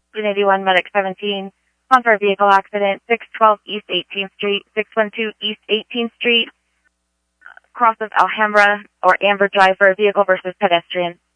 181 Medic 17. On for a vehicle accident, 612 East 18th Street, 612 East 18th Street, cross of Alhambra or Amber Drive for a vehicle versus pedestrian.